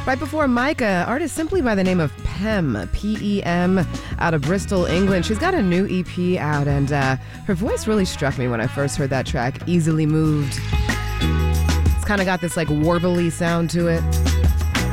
Right before Micah, artist simply by the name of Pem, P-E-M, out of Bristol, England. She's got a new EP out, and her voice really struck me when I first heard that track, Easily Moved. It's kind of got this like warbly sound to it.